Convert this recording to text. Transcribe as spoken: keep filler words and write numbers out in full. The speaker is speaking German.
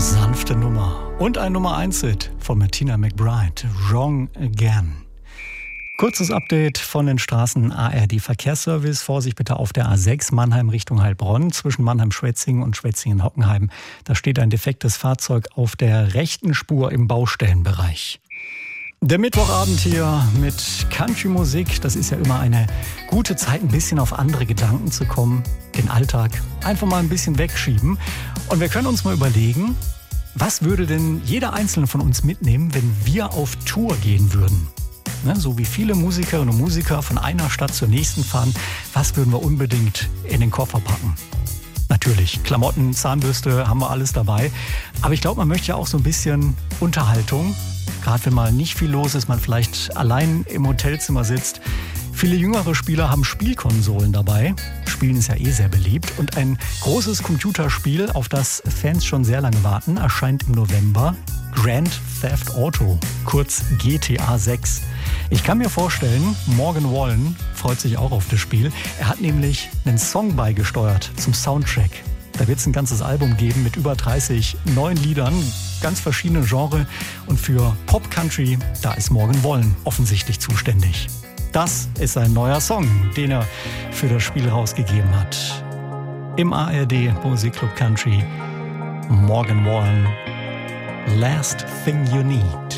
Sanfte Nummer. Und ein Nummer eins Hit von Martina McBride, Wrong Again. Kurzes Update von den Straßen A R D Verkehrsservice. Vorsicht bitte auf der A sechs Mannheim Richtung Heilbronn zwischen Mannheim-Schwetzingen und Schwetzingen-Hockenheim. Da steht ein defektes Fahrzeug auf der rechten Spur im Baustellenbereich. Der Mittwochabend hier mit Country-Musik, das ist ja immer eine gute Zeit, ein bisschen auf andere Gedanken zu kommen, den Alltag einfach mal ein bisschen wegschieben. Und wir können uns mal überlegen, was würde denn jeder Einzelne von uns mitnehmen, wenn wir auf Tour gehen würden? Ne, so wie viele Musikerinnen und Musiker von einer Stadt zur nächsten fahren, was würden wir unbedingt in den Koffer packen? Natürlich, Klamotten, Zahnbürste, haben wir alles dabei. Aber ich glaube, man möchte ja auch so ein bisschen Unterhaltung. Gerade wenn mal nicht viel los ist, man vielleicht allein im Hotelzimmer sitzt. Viele jüngere Spieler haben Spielkonsolen dabei. Spielen ist ja eh sehr beliebt. Und ein großes Computerspiel, auf das Fans schon sehr lange warten, erscheint im November. Grand Theft Auto, kurz G T A sechs. Ich kann mir vorstellen, Morgan Wallen freut sich auch auf das Spiel. Er hat nämlich einen Song beigesteuert zum Soundtrack. Da wird es ein ganzes Album geben mit über dreißig neuen Liedern, ganz verschiedene Genres. Und für Pop-Country, da ist Morgan Wallen offensichtlich zuständig. Das ist ein neuer Song, den er für das Spiel rausgegeben hat. Im A R D Musikclub Country, Morgan Wallen, Last Thing You Need.